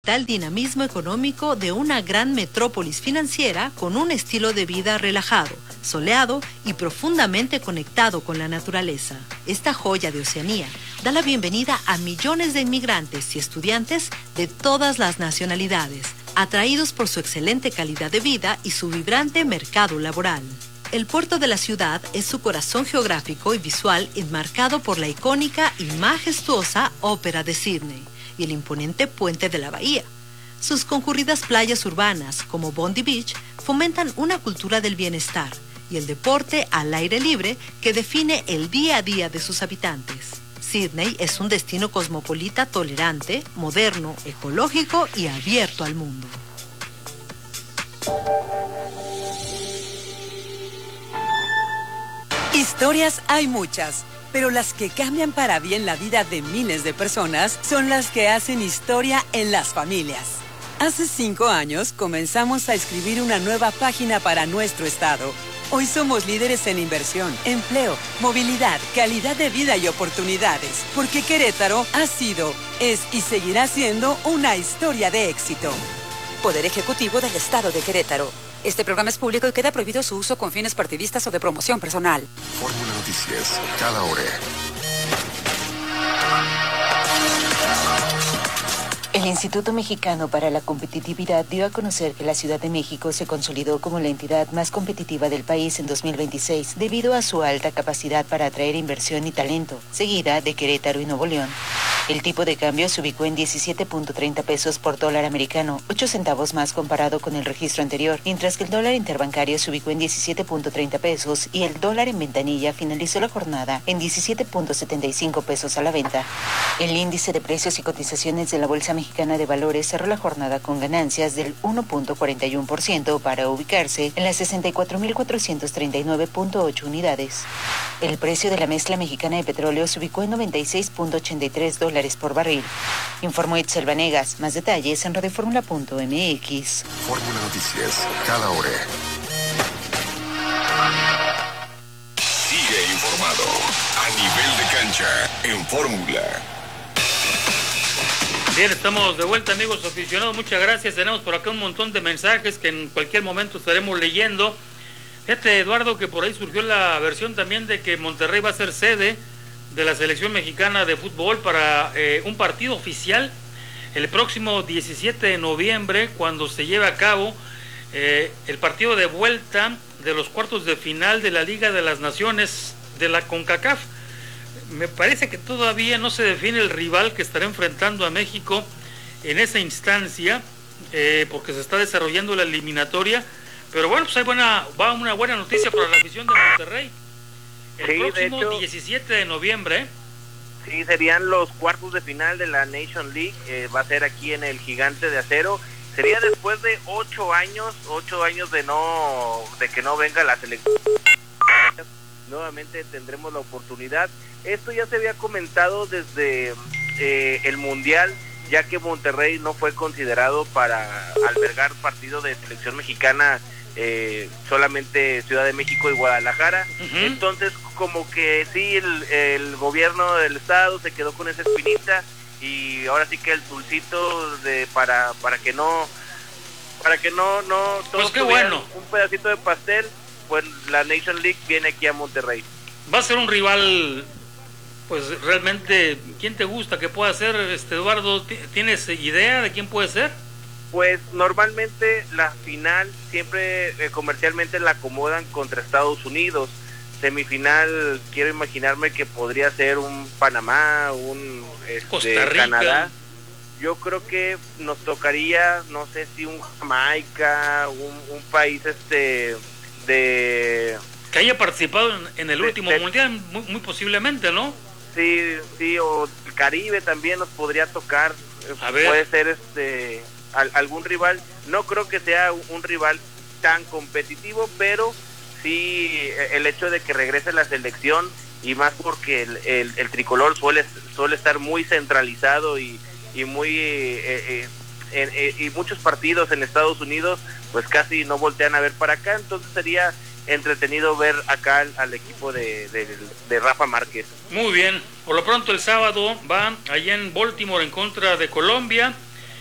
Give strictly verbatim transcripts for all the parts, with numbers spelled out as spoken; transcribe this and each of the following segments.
Tal dinamismo económico de una gran metrópolis financiera con un estilo de vida relajado, soleado y profundamente conectado con la naturaleza. Esta joya de Oceanía da la bienvenida a millones de inmigrantes y estudiantes de todas las nacionalidades, atraídos por su excelente calidad de vida y su vibrante mercado laboral. El puerto de la ciudad es su corazón geográfico y visual enmarcado por la icónica y majestuosa Ópera de Sídney y el imponente puente de la bahía. Sus concurridas playas urbanas, como Bondi Beach, fomentan una cultura del bienestar y el deporte al aire libre que define el día a día de sus habitantes. Sídney es un destino cosmopolita tolerante, moderno, ecológico y abierto al mundo. Historias hay muchas, pero las que cambian para bien la vida de miles de personas son las que hacen historia en las familias. Hace cinco años comenzamos a escribir una nueva página para nuestro estado. Hoy somos líderes en inversión, empleo, movilidad, calidad de vida y oportunidades, porque Querétaro ha sido, es y seguirá siendo una historia de éxito. Poder Ejecutivo del Estado de Querétaro. Este programa es público y queda prohibido su uso con fines partidistas o de promoción personal. Fórmula Noticias, cada hora. El Instituto Mexicano para la Competitividad dio a conocer que la Ciudad de México se consolidó como la entidad más competitiva del país en dos mil veintiséis debido a su alta capacidad para atraer inversión y talento, seguida de Querétaro y Nuevo León. El tipo de cambio se ubicó en diecisiete punto treinta pesos por dólar americano, ocho centavos más comparado con el registro anterior, mientras que el dólar interbancario se ubicó en diecisiete punto treinta pesos y el dólar en ventanilla finalizó la jornada en diecisiete punto setenta y cinco pesos a la venta. El índice de precios y cotizaciones de la Bolsa Mexicana de Valores cerró la jornada con ganancias del uno punto cuarenta y uno por ciento para ubicarse en las sesenta y cuatro mil cuatrocientos treinta y nueve punto ocho unidades. El precio de la mezcla mexicana de petróleo se ubicó en noventa y seis punto ochenta y tres dólares por barril. Informó Itzel Vanegas. Más detalles en radioformula punto m x. Fórmula Noticias, cada hora. Sigue informado a nivel de cancha en Fórmula. Bien, estamos de vuelta, amigos aficionados. Muchas gracias. Tenemos por acá un montón de mensajes que en cualquier momento estaremos leyendo. Fíjate, Eduardo, que por ahí surgió la versión también de que Monterrey va a ser sede de la selección mexicana de fútbol para eh, un partido oficial el próximo diecisiete de noviembre, cuando se lleve a cabo eh, el partido de vuelta de los cuartos de final de la Liga de las Naciones de la CONCACAF. Me parece que todavía no se define el rival que estará enfrentando a México en esa instancia, eh, porque se está desarrollando la eliminatoria, pero bueno, pues hay buena, va una buena noticia para la afición de Monterrey. El sí, próximo de hecho, diecisiete de noviembre. Sí, serían los cuartos de final de la Nation League, eh, va a ser aquí en el Gigante de Acero. Sería después de ocho años, ocho años de no, de que no venga la selección. Nuevamente tendremos la oportunidad. Esto ya se había comentado desde eh, el Mundial, ya que Monterrey no fue considerado para albergar partido de selección mexicana, eh, solamente Ciudad de México y Guadalajara. Uh-huh. Entonces, como que sí, el, el gobierno del estado se quedó con esa espinita y ahora sí que el dulcito de para para que no para que no no todos pues qué bueno, un pedacito de pastel, pues la Nation League viene aquí a Monterrey. Va a ser un rival, pues realmente, ¿quién te gusta que pueda ser, este Eduardo? ¿Tienes idea de quién puede ser? Pues normalmente la final siempre eh, comercialmente la acomodan contra Estados Unidos. Semifinal, quiero imaginarme que podría ser un Panamá, un este, Costa Rica, Canadá. Yo creo que nos tocaría, no sé si un Jamaica, un, un país este de que haya participado en, en el de, último de, mundial, muy, muy posiblemente, ¿no? Sí, sí, o el Caribe también nos podría tocar. A ver. Puede ser este al, algún rival. No creo que sea un rival tan competitivo, pero sí el hecho de que regrese la selección, y más porque el, el, el tricolor suele suele estar muy centralizado y, y muy eh, eh, eh, eh, y muchos partidos en Estados Unidos pues casi no voltean a ver para acá, entonces sería entretenido ver acá al, al equipo de, de, de Rafa Márquez. Muy bien, por lo pronto el sábado va allá en Baltimore en contra de Colombia.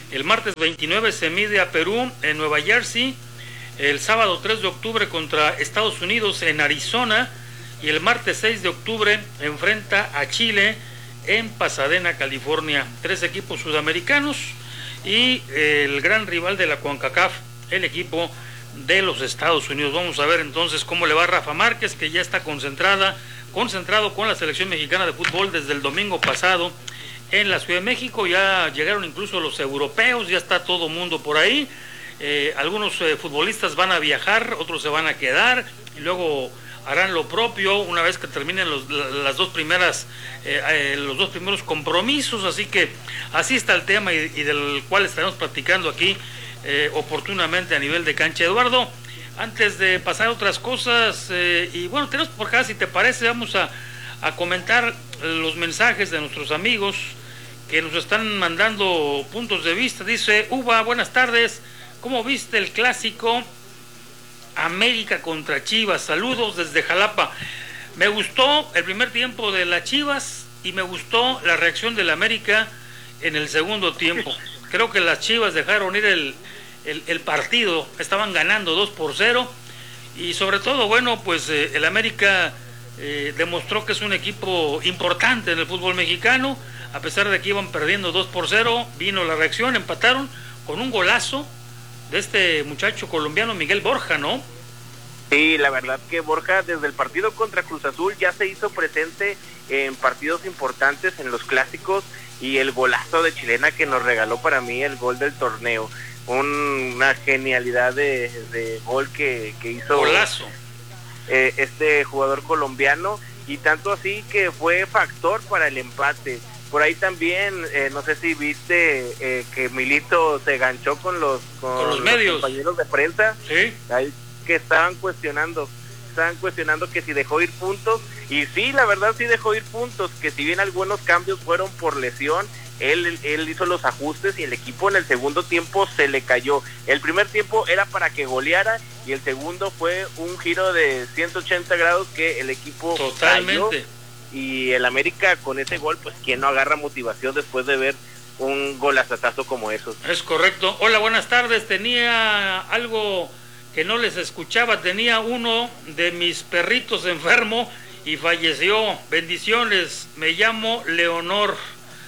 El martes veintinueve se mide a Perú en Nueva Jersey. El sábado tres de octubre contra Estados Unidos en Arizona. Y el martes seis de octubre enfrenta a Chile en Pasadena, California. Tres equipos sudamericanos y el gran rival de la CONCACAF, el equipo de los Estados Unidos. Vamos a ver entonces cómo le va a Rafa Márquez, que ya está concentrada, concentrado con la selección mexicana de fútbol desde el domingo pasado en la Ciudad de México. Ya llegaron incluso los europeos, ya está todo mundo por ahí. Eh, algunos eh, futbolistas van a viajar, otros se van a quedar y luego harán lo propio una vez que terminen los, las dos primeras, eh, eh, los dos primeros compromisos. Así que así está el tema y, y del cual estaremos platicando aquí eh, oportunamente a nivel de cancha. Eduardo, antes de pasar a otras cosas, eh, y bueno, tenemos por acá, si te parece, vamos a, a comentar los mensajes de nuestros amigos que nos están mandando puntos de vista. Dice Uva, buenas tardes, ¿cómo viste el clásico América contra Chivas? Saludos desde Jalapa. Me gustó el primer tiempo de las Chivas y me gustó la reacción del América en el segundo tiempo. Creo que las Chivas dejaron ir el, el, el partido, estaban ganando dos por cero y sobre todo, bueno, pues eh, el América eh, demostró que es un equipo importante en el fútbol mexicano. A pesar de que iban perdiendo dos por cero, vino la reacción, empataron con un golazo de este muchacho colombiano Miguel Borja, ¿no? Sí, la verdad que Borja desde el partido contra Cruz Azul ya se hizo presente en partidos importantes, en los clásicos, y el golazo de chilena que nos regaló para mí el gol del torneo. Un, una genialidad de, de gol que, que hizo golazo. Eh, este jugador colombiano, y tanto así que fue factor para el empate. Por ahí también, eh, no sé si viste eh, que Milito se ganchó con los, con con los, los medios, compañeros de prensa, ¿sí? Ahí, que estaban cuestionando, estaban cuestionando que si dejó ir puntos, y sí, la verdad sí dejó ir puntos, que si bien algunos cambios fueron por lesión, él, él hizo los ajustes y el equipo en el segundo tiempo se le cayó. El primer tiempo era para que goleara y el segundo fue un giro de ciento ochenta grados que el equipo totalmente cayó. Y el América con ese gol, pues quién no agarra motivación después de ver un golazazo como esos. Es correcto. Hola, buenas tardes. Tenía algo que no les escuchaba. Tenía uno de mis perritos enfermo y falleció. Bendiciones. Me llamo Leonor.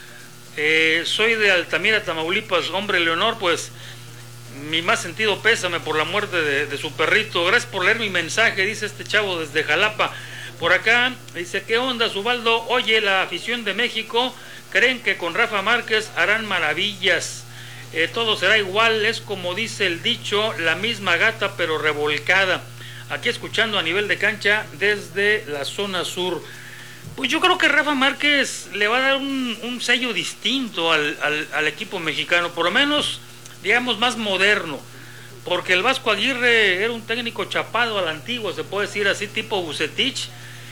Eh, soy de Altamira, Tamaulipas. Hombre, Leonor, pues mi más sentido pésame por la muerte de, de su perrito. Gracias por leer mi mensaje, dice este chavo desde Jalapa. Por acá dice, ¿qué onda, Zubaldo? Oye, la afición de México creen que con Rafa Márquez harán maravillas. Eh, todo será igual, es como dice el dicho, la misma gata pero revolcada. Aquí escuchando a nivel de cancha desde la zona sur. Pues yo creo que Rafa Márquez le va a dar un, un sello distinto al, al, al equipo mexicano, por lo menos, digamos, más moderno. Porque el Vasco Aguirre era un técnico chapado a la antigua, se puede decir así, tipo Vucetich,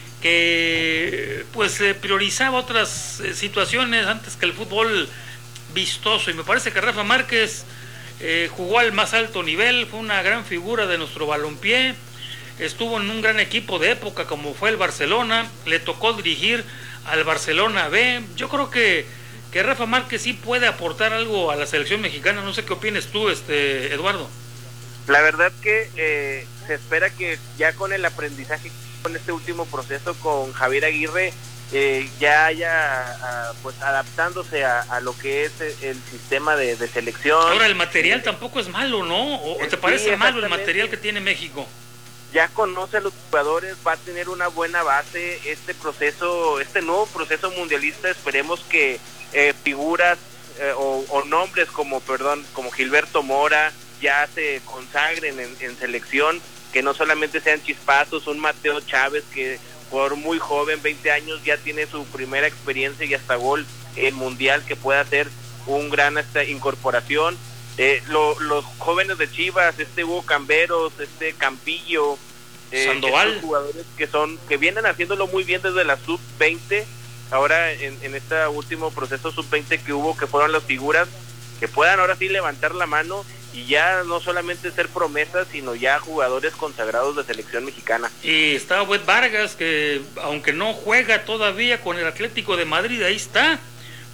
que pues eh, priorizaba otras eh, situaciones antes que el fútbol vistoso, y me parece que Rafa Márquez eh, jugó al más alto nivel, fue una gran figura de nuestro balompié, estuvo en un gran equipo de época como fue el Barcelona, le tocó dirigir al Barcelona B. Yo creo que, que Rafa Márquez sí puede aportar algo a la selección mexicana. No sé qué opinas tú, este Eduardo. La verdad que eh, se espera que ya con el aprendizaje, con este último proceso con Javier Aguirre, eh, ya haya uh, pues adaptándose a, a lo que es el sistema de, de selección. Ahora, el material tampoco es malo, ¿no? ¿O te sí, parece malo el material que tiene México? Ya conoce a los jugadores, va a tener una buena base. Este proceso, este nuevo proceso mundialista, esperemos que eh, figuras eh, o, o nombres como, perdón, como Gilberto Mora ya se consagren en, en selección, que no solamente sean chispazos, un Mateo Chávez que por muy joven, veinte años, ya tiene su primera experiencia y hasta gol en mundial, que pueda hacer un gran esta incorporación. Eh, lo, los jóvenes de Chivas, este Hugo Camberos, este Campillo, eh, Sandoval, jugadores que son que vienen haciéndolo muy bien desde la sub veinte, ahora en, en este último proceso sub veinte que hubo, que fueron las figuras que puedan ahora sí levantar la mano y ya no solamente ser promesas, sino ya jugadores consagrados de selección mexicana. Y está Wet Vargas, que aunque no juega todavía con el Atlético de Madrid, ahí está,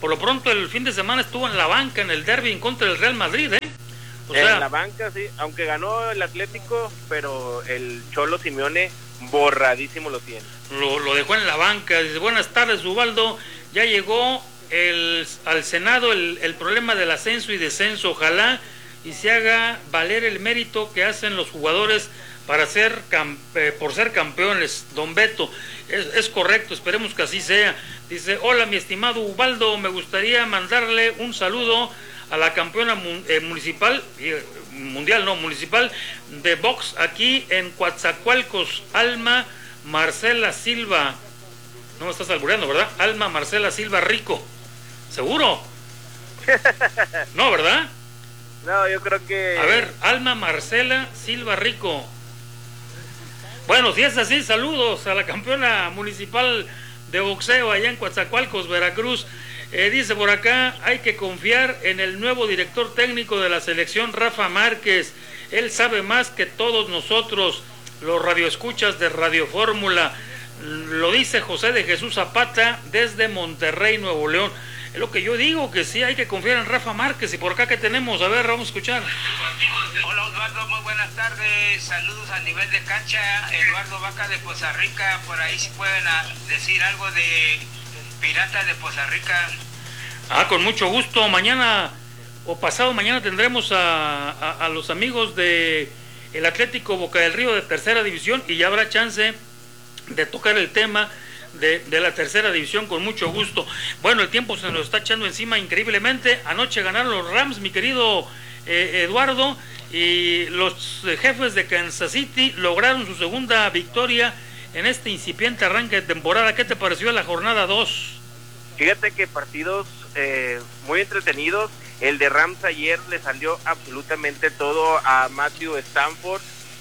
por lo pronto el fin de semana estuvo en la banca en el derbi en contra del Real Madrid, ¿eh? O sea, en la banca, sí, aunque ganó el Atlético, pero el Cholo Simeone borradísimo lo tiene. Lo, lo dejó en la banca. Dice, buenas tardes, Ubaldo, ya llegó el, al Senado el, el problema del ascenso y descenso, ojalá y se haga valer el mérito que hacen los jugadores para ser eh, por ser campeones, don Beto. Es, es correcto, esperemos que así sea. Dice, hola mi estimado Ubaldo, me gustaría mandarle un saludo a la campeona mun, eh, municipal, eh, mundial no, municipal de box aquí en Coatzacoalcos, Alma Marcela Silva. No me estás albureando, ¿verdad? Alma Marcela Silva Rico. ¿Seguro? No, ¿verdad? No, yo creo que... A ver, Alma Marcela Silva Rico. Bueno, si es así, saludos a la campeona municipal de boxeo allá en Coatzacoalcos, Veracruz. Eh, dice por acá, hay que confiar en el nuevo director técnico de la selección, Rafa Márquez. Él sabe más que todos nosotros, los radioescuchas de Radio Fórmula. Lo dice José de Jesús Zapata desde Monterrey, Nuevo León. Es lo que yo digo, que sí hay que confiar en Rafa Márquez. Y por acá que tenemos, a ver, vamos a escuchar. Hola Osvaldo, muy buenas tardes, saludos a nivel de cancha. Eduardo Vaca de Poza Rica, por ahí si pueden decir algo de Piratas de Poza Rica. Ah, con mucho gusto. Mañana o pasado mañana tendremos a, a, a los amigos de el Atlético Boca del Río de tercera división y ya habrá chance de tocar el tema de, de la tercera división con mucho gusto. Bueno, el tiempo se nos está echando encima increíblemente. Anoche ganaron los Rams, mi querido eh, Eduardo, y los jefes de Kansas City lograron su segunda victoria en este incipiente arranque de temporada. ¿Qué te pareció la jornada dos? Fíjate que partidos eh, muy entretenidos. El de Rams ayer le salió absolutamente todo a Matthew Stafford.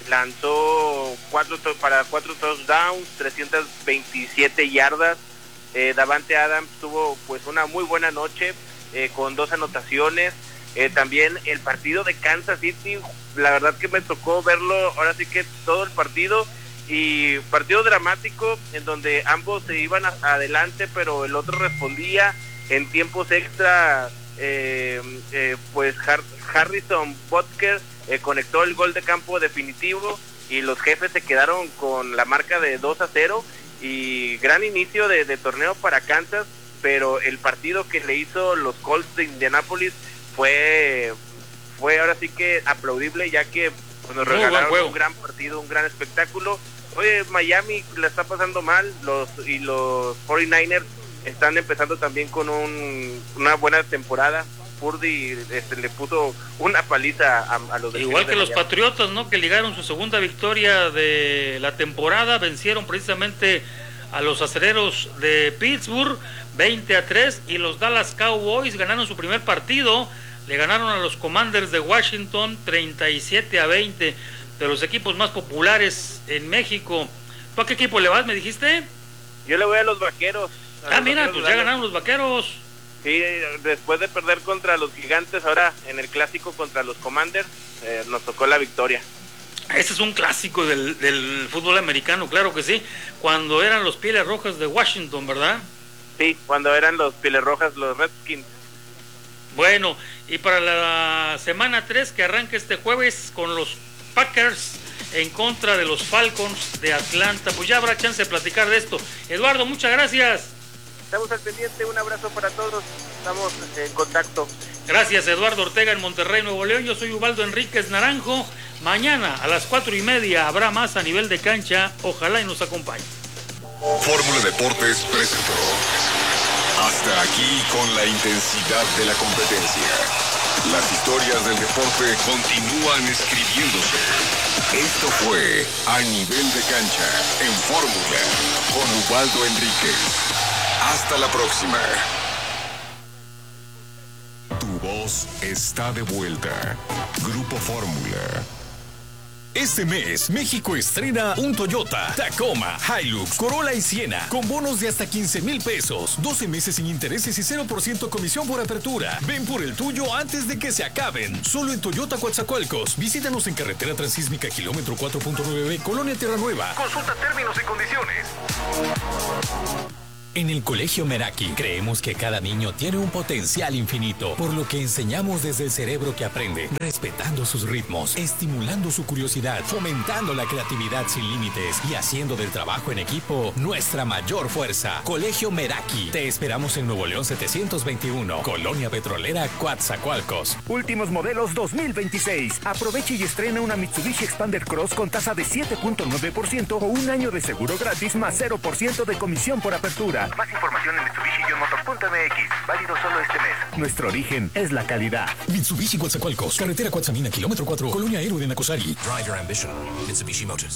Lanzó cuatro to- para cuatro touchdowns, trescientas veintisiete yardas. Eh, Davante Adams tuvo pues una muy buena noche eh, con dos anotaciones. Eh, también el partido de Kansas City, la verdad que me tocó verlo, ahora sí que todo el partido, y partido dramático en donde ambos se iban a- adelante, pero el otro respondía en tiempos extra. Eh, eh, pues Har- Harrison Butker eh, conectó el gol de campo definitivo y los jefes se quedaron con la marca de dos a cero, y gran inicio de, de torneo para Kansas, pero el partido que le hizo los Colts de Indianápolis fue fue ahora sí que aplaudible, ya que pues, nos Muy regalaron buen un gran partido, un gran espectáculo. Oye, Miami la está pasando mal, los y los cuarenta y nueve ers están empezando también con un, una buena temporada. Purdy este, le puso una paliza a, a los Igual que de los Miami. Patriotas, ¿no? Que ligaron su segunda victoria de la temporada, vencieron precisamente a los Acereros de Pittsburgh veinte a tres, y los Dallas Cowboys ganaron su primer partido, le ganaron a los Commanders de Washington treinta y siete a veinte, de los equipos más populares en México. ¿Tú a qué equipo le vas, me dijiste? Yo le voy a los Vaqueros. A Ah, los mira, Vaqueros pues de ya Dallas. ganaron los Vaqueros. Sí, después de perder contra los Gigantes, ahora en el clásico contra los Commanders, eh, nos tocó la victoria. Ese es un clásico del, del fútbol americano, claro que sí. Cuando eran los Pieles Rojas de Washington, ¿verdad? Sí, cuando eran los Pieles Rojas, los Redskins. Bueno, y para la semana tres que arranca este jueves con los Packers en contra de los Falcons de Atlanta, pues ya habrá chance de platicar de esto. Eduardo, muchas gracias. Estamos al pendiente, un abrazo para todos, estamos en contacto. Gracias, Eduardo Ortega en Monterrey, Nuevo León. Yo soy Ubaldo Enríquez Naranjo. Mañana a las cuatro y media habrá más a nivel de cancha. Ojalá y nos acompañe. Fórmula Deportes presentó. Hasta aquí con la intensidad de la competencia. Las historias del deporte continúan escribiéndose. Esto fue A Nivel de Cancha en Fórmula con Ubaldo Enríquez. Hasta la próxima. Tu voz está de vuelta. Grupo Fórmula. Este mes, México estrena un Toyota, Tacoma, Hilux, Corolla y Siena, con bonos de hasta quince mil pesos, doce meses sin intereses y cero por ciento comisión por apertura. Ven por el tuyo antes de que se acaben. Solo en Toyota Coatzacoalcos. Visítanos en carretera transísmica, kilómetro cuatro punto nueve, Colonia Tierra Nueva. Consulta términos y condiciones. En el Colegio Meraki creemos que cada niño tiene un potencial infinito, por lo que enseñamos desde el cerebro que aprende, respetando sus ritmos, estimulando su curiosidad, fomentando la creatividad sin límites y haciendo del trabajo en equipo nuestra mayor fuerza. Colegio Meraki. Te esperamos en Nuevo León setecientos veintiuno, Colonia Petrolera, Coatzacoalcos. Últimos modelos dos mil veintiséis. Aproveche y estrena una Mitsubishi Expander Cross con tasa de siete punto nueve por ciento o un año de seguro gratis más cero por ciento de comisión por apertura. Más información en Mitsubishi Motor punto M X. Válido solo este mes. Nuestro origen es la calidad. Mitsubishi Coatzacoalcos, carretera Coatzamina, kilómetro cuatro, Colonia Héroe de Nacosari. Drive your ambition. Mitsubishi Motors.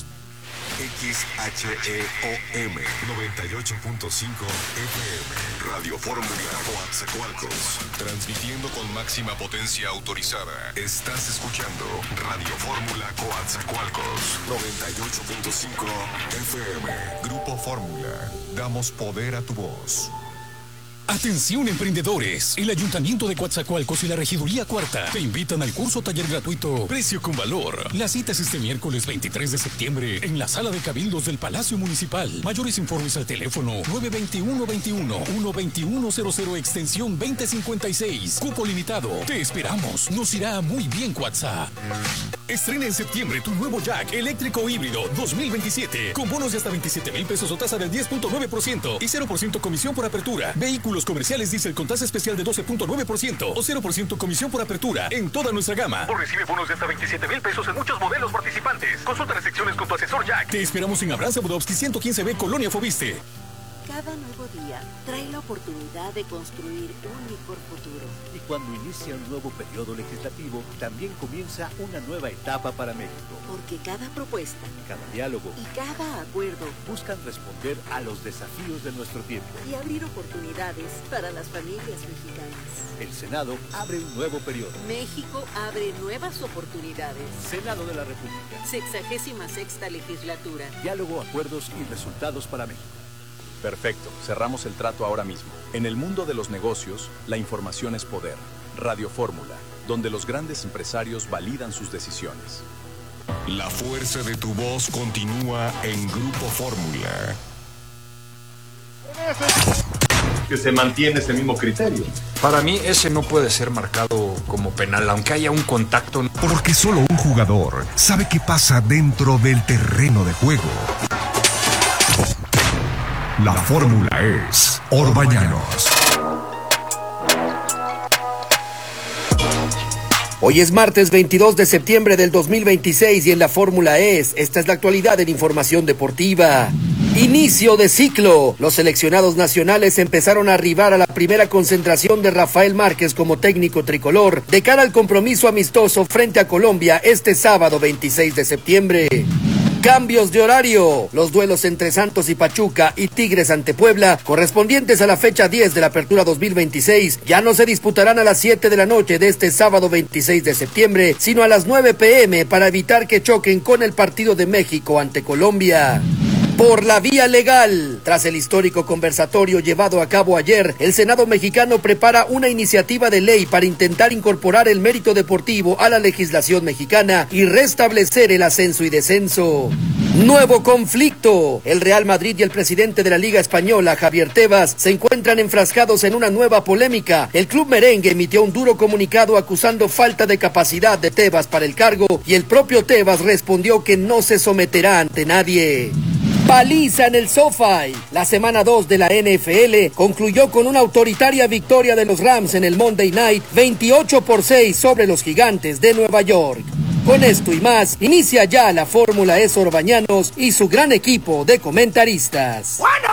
X H E O M noventa y ocho punto cinco F M. Radio Fórmula Coatzacoalcos. Transmitiendo con máxima potencia autorizada. Estás escuchando Radio Fórmula Coatzacoalcos. noventa y ocho punto cinco F M. Grupo Fórmula. Damos poder a tu voz. Atención emprendedores, el Ayuntamiento de Coatzacoalcos y la Regiduría Cuarta te invitan al curso taller gratuito Precio con Valor. La cita es este miércoles veintitrés de septiembre en la Sala de Cabildos del Palacio Municipal. Mayores informes al teléfono nueve dos uno, veintiuno, uno veintiuno cero cero extensión veinte cincuenta y seis. Cupo limitado. Te esperamos. Nos irá muy bien, Coatza. Estrena en septiembre tu nuevo Jack eléctrico híbrido dos mil veintisiete con bonos de hasta veintisiete mil pesos o tasa del diez punto nueve por ciento y cero por ciento comisión por apertura. Vehículos comerciales diésel con tasa especial de doce punto nueve por ciento o cero por ciento comisión por apertura en toda nuestra gama. O recibe bonos de hasta veintisiete mil pesos en muchos modelos participantes. Consulta restricciones con tu asesor Jack. Te esperamos en Abraham Budowski ciento quince B, Colonia Fobiste. Cada nuevo día trae la oportunidad de construir un mejor futuro. Y cuando inicia un nuevo periodo legislativo, también comienza una nueva etapa para México. Porque cada propuesta, cada diálogo y cada acuerdo buscan responder a los desafíos de nuestro tiempo y abrir oportunidades para las familias mexicanas. El Senado abre un nuevo periodo. México abre nuevas oportunidades. Senado de la República. Sexagésima sexta legislatura. Diálogo, acuerdos y resultados para México. Perfecto, cerramos el trato ahora mismo. En el mundo de los negocios, la información es poder. Radio Fórmula, donde los grandes empresarios validan sus decisiones. La fuerza de tu voz continúa en Grupo Fórmula. Que se mantiene ese mismo criterio. Para mí ese no puede ser marcado como penal, aunque haya un contacto. Porque solo un jugador sabe qué pasa dentro del terreno de juego. La fórmula es Orbañanos. Hoy es martes veintidós de septiembre del dos mil veintiséis y en la fórmula es, esta es la actualidad en información deportiva. Inicio de ciclo. Los seleccionados nacionales empezaron a arribar a la primera concentración de Rafael Márquez como técnico tricolor de cara al compromiso amistoso frente a Colombia este sábado veintiséis de septiembre. Cambios de horario. Los duelos entre Santos y Pachuca y Tigres ante Puebla, correspondientes a la fecha diez de la apertura dos mil veintiséis, ya no se disputarán a las siete de la noche de este sábado veintiséis de septiembre, sino a las nueve pe eme para evitar que choquen con el partido de México ante Colombia. Por la vía legal. Tras el histórico conversatorio llevado a cabo ayer, el Senado mexicano prepara una iniciativa de ley para intentar incorporar el mérito deportivo a la legislación mexicana y restablecer el ascenso y descenso. Nuevo conflicto. El Real Madrid y el presidente de la Liga Española, Javier Tebas, se encuentran enfrascados en una nueva polémica. El club merengue emitió un duro comunicado acusando falta de capacidad de Tebas para el cargo y el propio Tebas respondió que no se someterá ante nadie. Paliza en el SoFi. La semana dos de la N F L concluyó con una autoritaria victoria de los Rams en el Monday Night, veintiocho por seis sobre los Gigantes de Nueva York. Con esto y más, inicia ya la Fórmula E Orbañanos y su gran equipo de comentaristas. ¡Bueno!